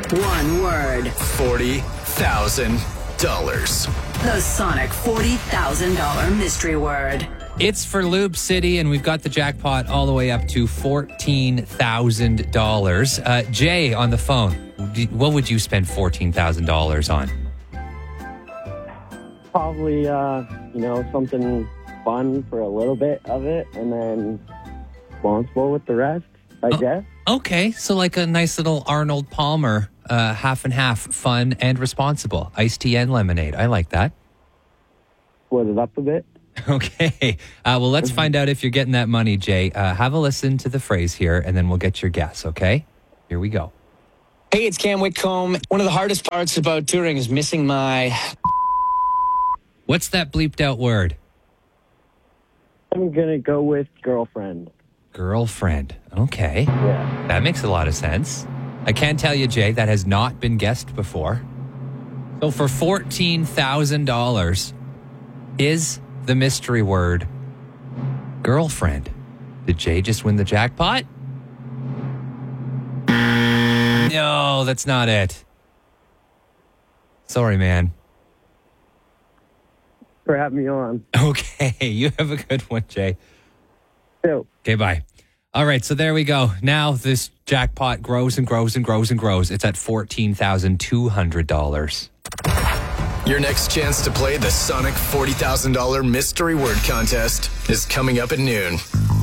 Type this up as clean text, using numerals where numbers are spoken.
One word. $40,000. The Sonic $40,000 mystery word. It's for Loop City, and we've got the jackpot all the way up to $14,000. Jay on the phone. What would you spend $14,000 on? Probably, something fun for a little bit of it, and then responsible with the rest, I guess. Okay, so like a nice little Arnold Palmer, half and half, fun and responsible. Iced tea and lemonade. I like that. Split it up a bit. Okay. Well, let's find out if you're getting that money, Jay. Have a listen to the phrase here, and then we'll get your guess, okay? Here we go. Hey, it's Cam Whitcomb. One of the hardest parts about touring is missing my... What's that bleeped out word? I'm going to go with girlfriend. Girlfriend. Okay. Yeah. That makes a lot of sense. I can tell you, Jay, that has not been guessed before. So for $14,000 is the mystery word girlfriend. Did Jay just win the jackpot? No, that's not it. Sorry, man. For having me on. Okay, you have a good one, Jay. So, Okay, bye. All right, so there we go. Now this jackpot grows and grows and grows and grows. It's at $14,200. Your next chance to play the Sonic $40,000 mystery word contest is coming up at noon.